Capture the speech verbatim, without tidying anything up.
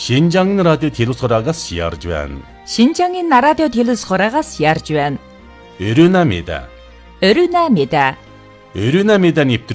Шинжаангын радио телевизоогоос ярьж байна. Шинжаангын радио телевизоогоос ярьж байна. Өрөөна мэда. Өрөөна мэда. Өрөөна мэда нэвтрүүлэг